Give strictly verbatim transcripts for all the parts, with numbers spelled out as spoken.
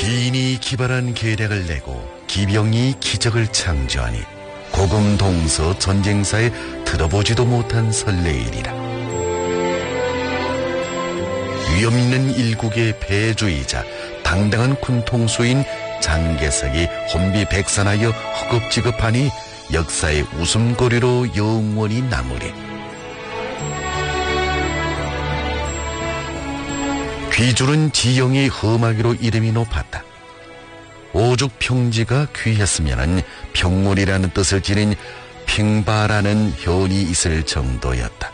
기인이 기발한 계략을 내고 기병이 기적을 창조하니 고금 동서 전쟁사에 들어보지도 못한 설레일이라. 위험 있는 일국의 배주이자 당당한 군통수인 장개석이 혼비백산하여 허겁지겁하니 역사의 웃음거리로 영원히 남으리. 귀줄은 지형이 험하기로 이름이 높았다. 오죽 평지가 귀했으면 평물이라는 뜻을 지닌 평바라는 현이 있을 정도였다.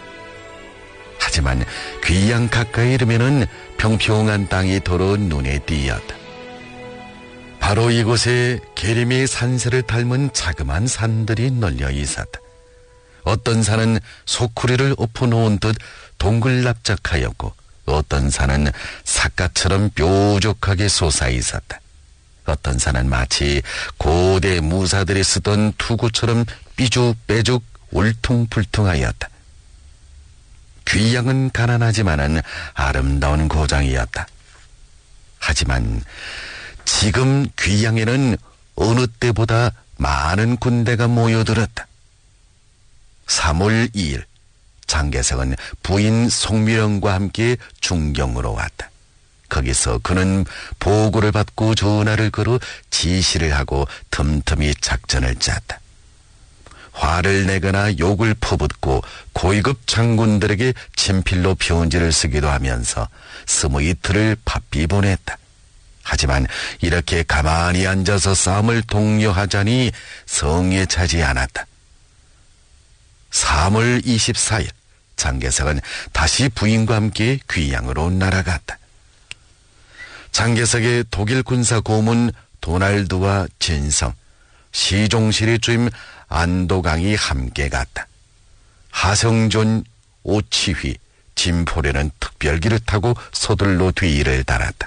하지만 귀양 가까이 이르면은 평평한 땅이 도로 눈에 띄었다. 바로 이곳에 계림의 산세를 닮은 자그마한 산들이 널려 있었다. 어떤 산은 소쿠리를 엎어놓은 듯 동글납작하였고 어떤 산은 삿갓처럼 뾰족하게 솟아 있었다. 어떤 산은 마치 고대 무사들이 쓰던 투구처럼 삐죽빼죽 울퉁불퉁하였다. 귀양은 가난하지만은 아름다운 고장이었다. 하지만 지금 귀양에는 어느 때보다 많은 군대가 모여들었다. 삼월 이일 장개석은 부인 송미령과 함께 중경으로 왔다. 거기서 그는 보고를 받고 전화를 걸어 지시를 하고 틈틈이 작전을 짰다. 화를 내거나 욕을 퍼붓고 고위급 장군들에게 친필로 편지를 쓰기도 하면서 스무 이틀을 바삐 보냈다. 하지만 이렇게 가만히 앉아서 싸움을 독려하자니 성에 차지 않았다. 삼월 이십사일 장개석은 다시 부인과 함께 귀양으로 날아갔다. 장개석의 독일 군사 고문 도날드와 진성, 시종실의 주임 안도강이 함께 갔다. 하성존, 오치휘, 진포래는 특별기를 타고 서둘러 뒤를 달았다.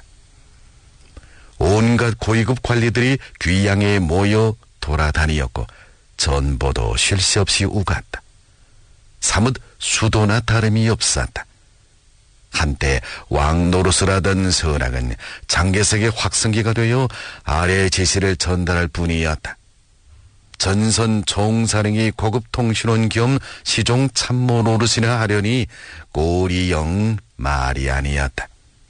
온갖 고위급 관리들이 귀양에 모여 돌아다니었고 전보도 쉴 새 없이 우갔다. 사뭇 수도나 다름이 없었다. 한때 왕노릇을 하던 선악은 장개석의 확성기가 되어 아래 지시를 전달할 뿐이었다. 전선 총사령이 고급 통신원 겸 시종 참모 노릇이나 하려니 꼴이 영 말이 아니었다.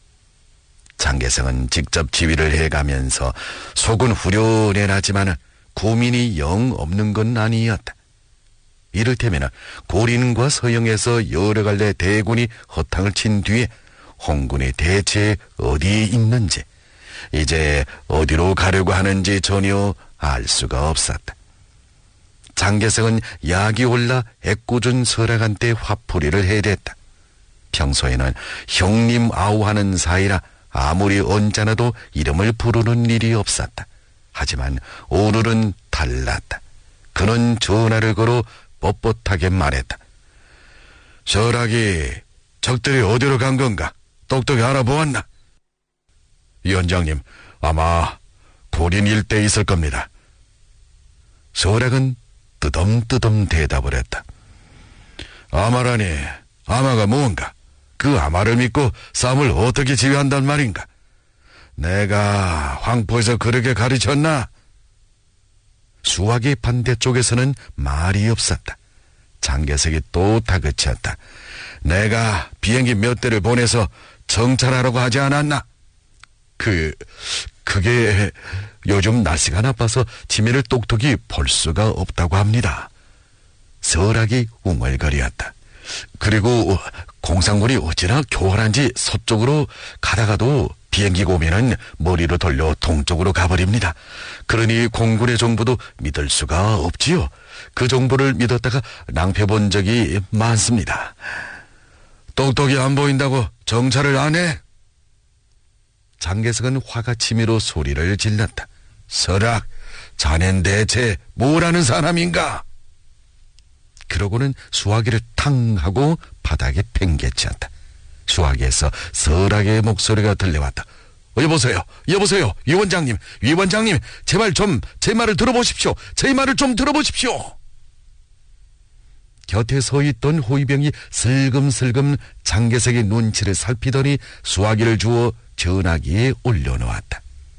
장개석은 직접 지휘를 해가면서 속은 후련해하지만 고민이 영 없는 건 아니었다. 이를테면 고린과 서영에서 여러 갈래 대군이 허탕을 친 뒤에 홍군이 대체 어디에 있는지, 이제 어디로 가려고 하는지 전혀 알 수가 없었다. 장개석은 약이 올라 애꿎은 설악한테 화풀이를 해댔다. 평소에는 형님 아우하는 사이라 아무리 언짢아도 이름을 부르는 일이 없었다. 하지만 오늘은 달랐다. 그는 전화를 걸어 뻣뻣하게 말했다. 설악이 적들이 어디로 간 건가? 똑똑히 알아보았나? 위원장님, 아마 고린 일대에 있을 겁니다. 설악은 뜨덤뜨덤 대답을 했다. 아마라니, 아마가 뭔가? 그 아마를 믿고 싸움을 어떻게 지휘한단 말인가? 내가 황포에서 그렇게 가르쳤나? 수학의 반대쪽에서는 말이 없었다. 장개석이 또 다그쳤다. 내가 비행기 몇 대를 보내서 정찰하라고 하지 않았나? 그, 그게 요즘 날씨가 나빠서 지면을 똑똑히 볼 수가 없다고 합니다. 설악이 웅얼거렸다. 그리고 공상군이 어찌나 교활한지 서쪽으로 가다가도 비행기가 오면은 머리로 돌려 동쪽으로 가버립니다. 그러니 공군의 정보도 믿을 수가 없지요. 그 정보를 믿었다가 낭패본 적이 많습니다. 똑똑히 안 보인다고 정찰을 안 해? 장개석은 화가 치밀어 소리를 질렀다. 설악, 자넨 대체 뭐라는 사람인가? 그러고는 수화기를 탕 하고 바닥에 팽개쳤다. 수화기에서 설악의 목소리가 들려왔다. 어, 여보세요, 여보세요, 위원장님, 위원장님, 제발 좀 제 말을 들어보십시오. 제 말을 좀 들어보십시오. 곁에 서 있던 호위병이 슬금슬금 장개석의 눈치를 살피더니 수화기를 주워 전화기에 올려놓았다.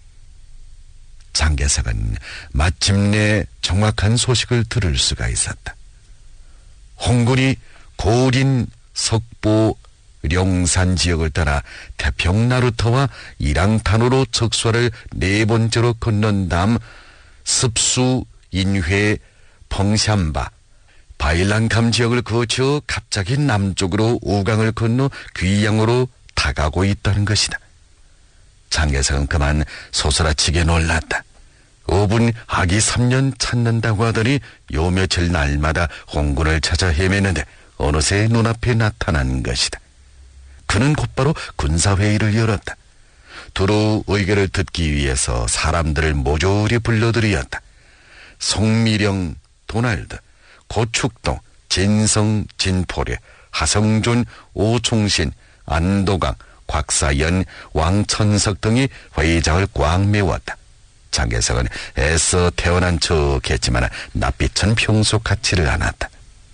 장개석은 마침내 정확한 소식을 들을 수가 있었다. 홍군이 고린, 석보, 룡산 지역을 따라 태평 나루터와 이랑탄으로 적수를 네 번째로 건넌 다음 습수, 인회, 펑샴바, 바일란감 지역을 거쳐 갑자기 남쪽으로 우강을 건너 귀양으로 다가고 있다는 것이다. 장개석은 그만 소스라치게 놀랐다. 오 분 아기 삼 년 찾는다고 하더니 요 며칠 날마다 홍군을 찾아 헤매는데 어느새 눈앞에 나타난 것이다. 그는 곧바로 군사회의를 열었다. 두루 의견을 듣기 위해서 사람들을 모조리 불러들이었다. 송미령, 도날드, 고축동, 진성, 진포례, 하성준, 오충신, 안도강, 곽사연, 왕천석 등이 회의장을 꽉 메웠다. 장개석은 애써 태어난 척했지만 낯빛은 평소 같지를 않았다.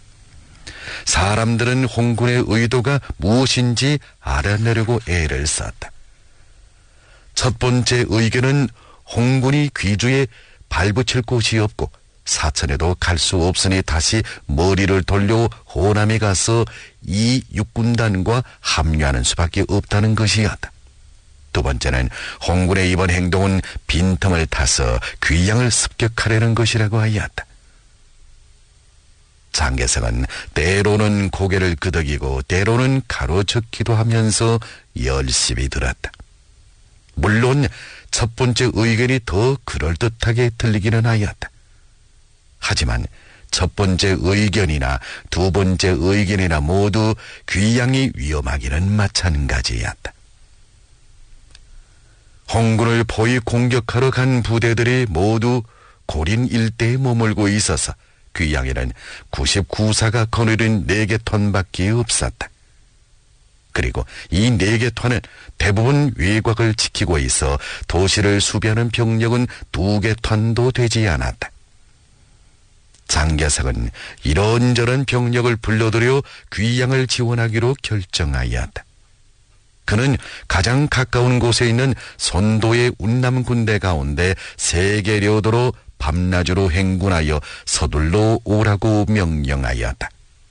사람들은 홍군의 의도가 무엇인지 알아내려고 애를 썼다. 첫 번째 의견은 홍군이 귀주에 발붙일 곳이 없고 사천에도 갈 수 없으니 다시 머리를 돌려 호남에 가서 이 육군단과 합류하는 수밖에 없다는 것이었다. 두 번째는 홍군의 이번 행동은 빈틈을 타서 귀양을 습격하려는 것이라고 하였다. 장개석은 때로는 고개를 끄덕이고 때로는 가로젓기도 하면서 열심히 들었다. 물론 첫 번째 의견이 더 그럴듯하게 들리기는 하였다. 하지만 첫 번째 의견이나 두 번째 의견이나 모두 귀양이 위험하기는 마찬가지였다. 홍군을 포위 공격하러 간 부대들이 모두 고린 일대에 머물고 있어서 귀양에는 구십구 사가 거느린 네 개 턴밖에 없었다. 그리고 이 네 개 턴은 대부분 외곽을 지키고 있어 도시를 수비하는 병력은 두 개 턴도 되지 않았다. 장개석은 이런저런 병력을 불러들여 귀양을 지원하기로 결정하였다. 그는 가장 가까운 곳에 있는 손도의 운남 군대 가운데 세계료도로 밤낮으로 행군하여 서둘러 오라고 명령하였다.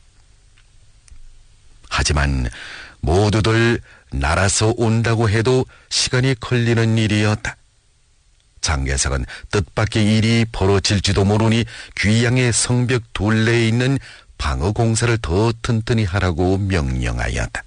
하지만 모두들 날아서 온다고 해도 시간이 걸리는 일이었다. 장개석은 뜻밖의 일이 벌어질지도 모르니 귀양의 성벽 둘레에 있는 방어 공사를 더 튼튼히 하라고 명령하였다.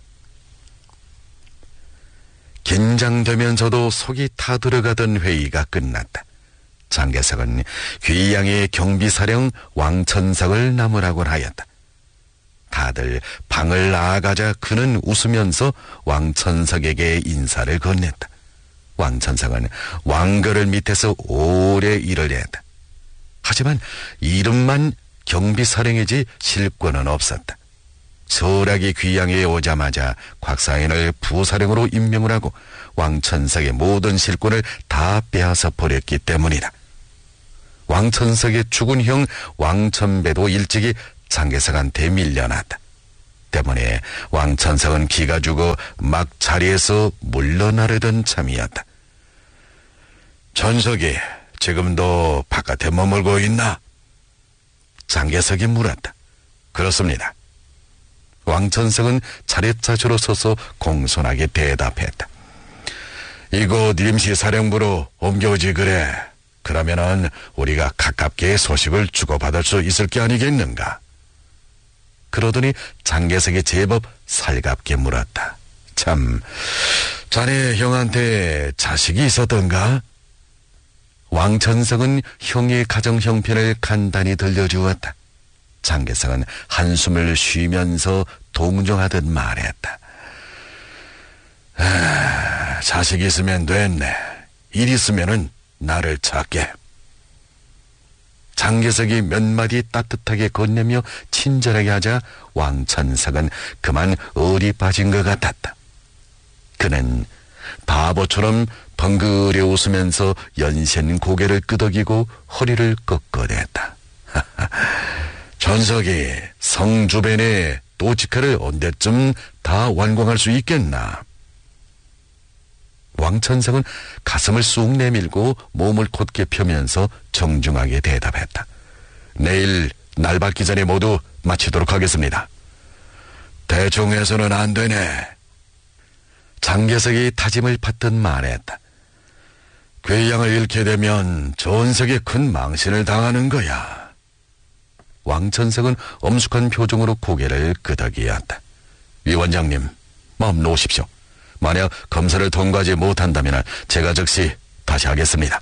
긴장되면서도 속이 타들어가던 회의가 끝났다. 장개석은 귀양의 경비사령 왕천석을 나무라고 하였다. 다들 방을 나아가자 그는 웃으면서 왕천석에게 인사를 건넸다. 왕천석은 왕거를 밑에서 오래 일을 했다. 하지만 이름만 경비사령이지 실권은 없었다. 설악이 귀양에 오자마자 곽사인을 부사령으로 임명을 하고 왕천석의 모든 실권을 다 빼앗아 버렸기 때문이다. 왕천석의 죽은 형 왕천배도 일찍이 장개석한테 밀려났다. 때문에 왕천석은 기가 죽어 막 자리에서 물러나려던 참이었다. 천석이 지금도 바깥에 머물고 있나? 장개석이 물었다. 그렇습니다. 왕천석은 차례차례로 서서 공손하게 대답했다. 이곳 임시사령부로 옮겨오지 그래. 그러면은 우리가 가깝게 소식을 주고받을 수 있을 게 아니겠는가? 그러더니 장개석이 제법 살갑게 물었다. 참, 자네 형한테 자식이 있었던가? 왕천석은 형의 가정 형편을 간단히 들려주었다. 장개석은 한숨을 쉬면서 동정하듯 말했다. 아, 자식 있으면 됐네. 일 있으면은 나를 찾게. 장개석이 몇 마디 따뜻하게 건네며 친절하게 하자 왕천석은 그만 얼이 빠진 것 같았다. 그는 바보처럼 벙그려 웃으면서 연신 고개를 끄덕이고 허리를 꺾어댔다. 천석이 성 주변에 도치카를 언제쯤 다 완공할 수 있겠나? 왕천성은 가슴을 쑥 내밀고 몸을 곧게 펴면서 정중하게 대답했다. 내일 날 밝기 전에 모두 마치도록 하겠습니다. 대충 해서는 안 되네. 장개석이 다짐을 받듯 말했다. 괴양을 잃게 되면 전sek에 큰 망신을 당하는 거야. 왕천석은 엄숙한 표정으로 고개를 끄덕이었다. 위원장님, 마음 놓으십시오. 만약 검사를 통과하지 못한다면 제가 즉시 다시 하겠습니다.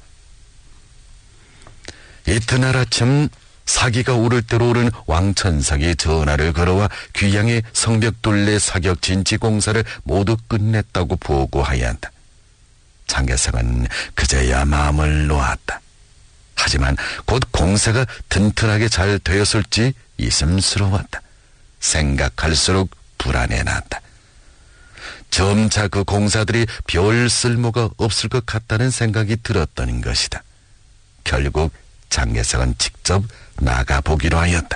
이튿날 아침 사기가 오를 대로 오른 왕천석이 전화를 걸어와 귀양의 성벽둘레 사격 진지 공사를 모두 끝냈다고 보고하였다. 장개석은 그제야 마음을 놓았다. 하지만 곧 공사가 튼튼하게 잘 되었을지 이슴스러웠다. 생각할수록 불안해 났다. 점차 그 공사들이 별 쓸모가 없을 것 같다는 생각이 들었던 것이다. 결국 장개석은 직접 나가보기로 하였다.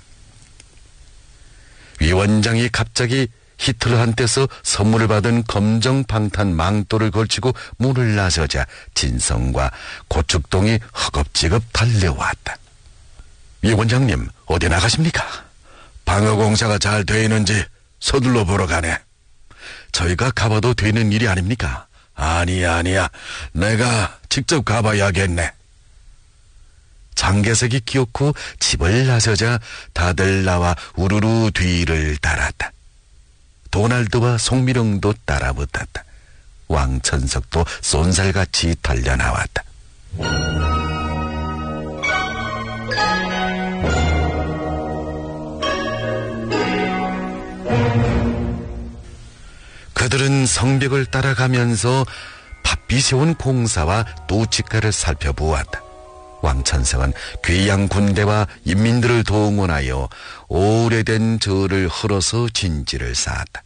위원장이 갑자기 히틀러한테서 선물을 받은 검정 방탄 망토를 걸치고 문을 나서자 진성과 고축동이 허겁지겁 달려왔다. 위원장님, 어디 나가십니까? 방어공사가 잘 돼 있는지 서둘러 보러 가네. 저희가 가봐도 되는 일이 아닙니까? 아니야, 아니야. 내가 직접 가봐야겠네. 장개석이 기어코 집을 나서자 다들 나와 우르르 뒤를 따랐다. 도날드와 송미령도 따라붙었다. 왕천석도 쏜살같이 달려나왔다. 그들은 성벽을 따라가면서 바삐 세운 공사와 노치가를 살펴보았다. 왕천석은 귀양 군대와 인민들을 동원하여 오래된 절을 헐어서 진지를 쌓았다.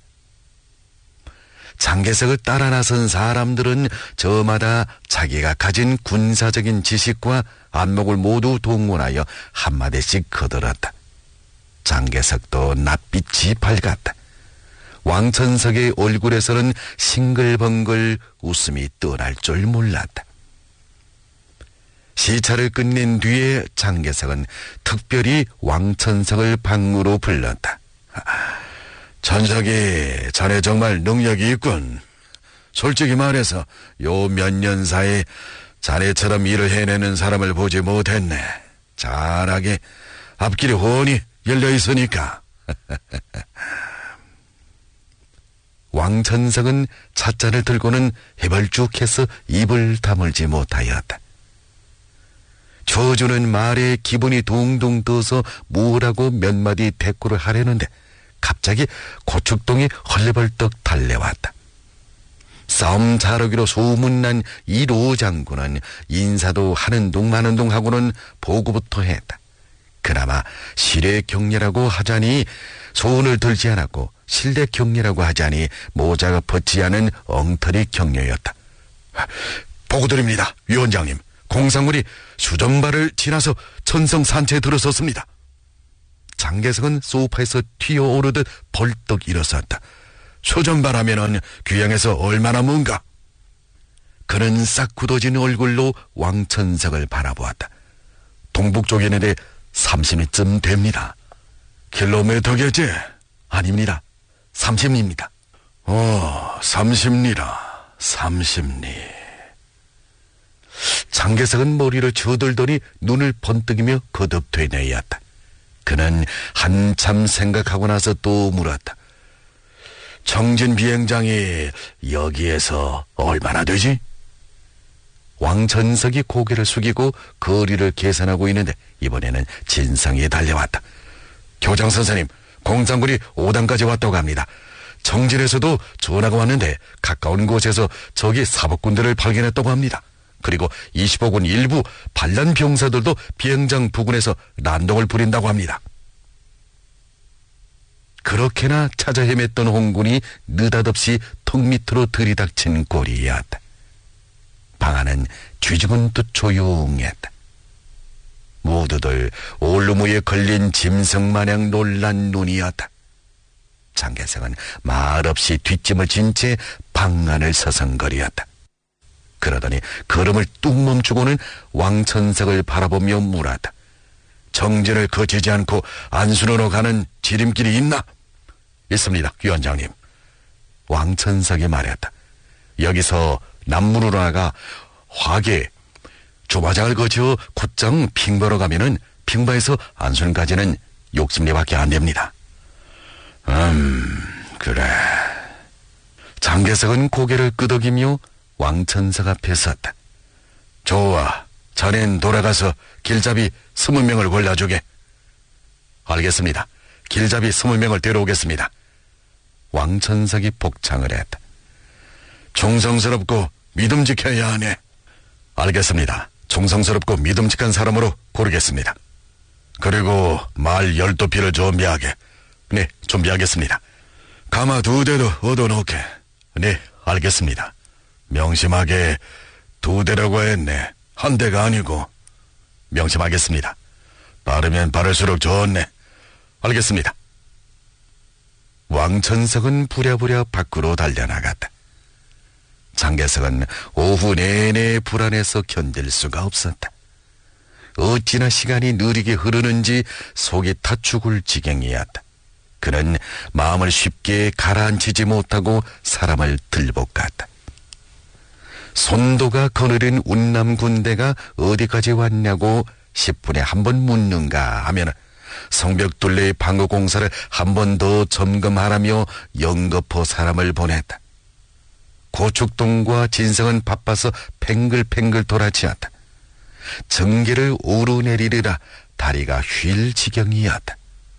장개석을 따라 나선 사람들은 저마다 자기가 가진 군사적인 지식과 안목을 모두 동원하여 한마디씩 거들었다. 장개석도 낯빛이 밝았다. 왕천석의 얼굴에서는 싱글벙글 웃음이 떠날 줄 몰랐다. 시차를 끝낸 뒤에 장개석은 특별히 왕천석을 방으로 불렀다. 천석이 자네 정말 능력이 있군. 솔직히 말해서 요 몇 년 사이 자네처럼 일을 해내는 사람을 보지 못했네. 잘하게 앞길이 훤히 열려 있으니까. 왕천석은 찻잔을 들고는 해벌쭉해서 입을 다물지 못하였다. 조주는 말에 기분이 둥둥 떠서 뭐라고 몇 마디 대꾸를 하려는데 갑자기 고축동이 헐레벌떡 달려왔다. 싸움 잘하기로 소문난 이로 장군은 인사도 하는 둥 마는 둥 하고는 보고부터 했다. 그나마 실의 격려라고 하자니 소원을 들지 않았고 실내 격려라고 하자니 모자가 벗지 않은 엉터리 격려였다. 보고드립니다, 위원장님. 공상물이 수전발을 지나서 천성 산체에 들어섰습니다. 장개석은 소파에서 튀어오르듯 벌떡 일어섰다. 수전발하면은 귀양에서 얼마나 먼가? 그는 싹 굳어진 얼굴로 왕천석을 바라보았다. 동북 쪽에 있는데 삼십 리쯤 됩니다. 킬로미터겠지? 아닙니다. 삼십 리입니다. 어, 삼십 리라. 삼십 리. 장개석은 머리를 저들더니 눈을 번뜩이며 거듭 되뇌었다. 그는 한참 생각하고 나서 또 물었다. 정진 비행장이 여기에서 얼마나 되지? 왕천석이 고개를 숙이고 거리를 계산하고 있는데 이번에는 진성이 달려왔다. 교장 선생님, 공산군이 오 단까지 왔다고 합니다. 정진에서도 전화가 왔는데 가까운 곳에서 적이 사법군대를 발견했다고 합니다. 그리고 이십오 군 일부 반란 병사들도 비행장 부근에서 난동을 부린다고 합니다. 그렇게나 찾아 헤맸던 홍군이 느닷없이 턱 밑으로 들이닥친 꼴이었다. 방 안은 쥐죽은 듯 조용했다. 모두들 올루무에 걸린 짐승마냥 놀란 눈이었다. 장개석은 말없이 뒷짐을 진 채 방 안을 서성거리었다. 그러더니 걸음을 뚝 멈추고는 왕천석을 바라보며 물었다. 정진을 거치지 않고 안순으로 가는 지름길이 있나? 있습니다, 위원장님. 왕천석이 말했다. 여기서 남문으로 나가 화계, 조마장을 거쳐 곧장 핑바로 가면은 핑바에서 안순까지는 욕심리밖에 안 됩니다. 음, 그래. 장개석은 고개를 끄덕이며 왕천석 앞에 섰다. 좋아. 자넨 돌아가서 길잡이 스무 명을 골라주게. 알겠습니다. 길잡이 스무 명을 데려오겠습니다. 왕천석이 복창을 했다. 충성스럽고 믿음직해야 하네. 알겠습니다. 충성스럽고 믿음직한 사람으로 고르겠습니다. 그리고 말 열두 피를 준비하게. 네, 준비하겠습니다. 가마 두 대도 얻어놓게. 네, 알겠습니다. 명심하게 두 대라고 했네. 한 대가 아니고. 명심하겠습니다. 빠르면 빠를수록 좋네. 알겠습니다. 왕천석은 부랴부랴 밖으로 달려나갔다. 장개석은 오후 내내 불안해서 견딜 수가 없었다. 어찌나 시간이 느리게 흐르는지 속이 타 죽을 지경이었다. 그는 마음을 쉽게 가라앉히지 못하고 사람을 들볶았다. 손도가 거느린 운남 군대가 어디까지 왔냐고 십 분에 한 번 묻는가 하면 성벽둘레의 방어 공사를 한 번 더 점검하라며 영거포 사람을 보냈다. 고축동과 진성은 바빠서 팽글팽글 돌아치었다. 전개를 오르내리느라 다리가 휠 지경이었다.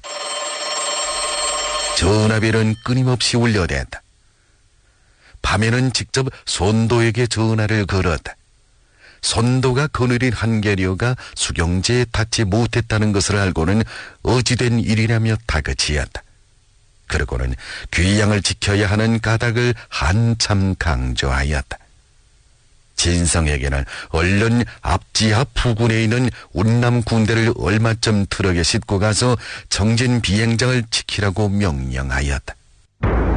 전화벨은 끊임없이 울려댔다. 밤에는 직접 손도에게 전화를 걸었다. 손도가 거느린 한계료가 수경제에 닿지 못했다는 것을 알고는 어찌된 일이라며 다그치었다. 그러고는 귀양을 지켜야 하는 까닭을 한참 강조하였다. 진성에게는 얼른 앞지하 부근에 있는 운남 군대를 얼마쯤 트럭에 싣고 가서 정진 비행장을 지키라고 명령하였다.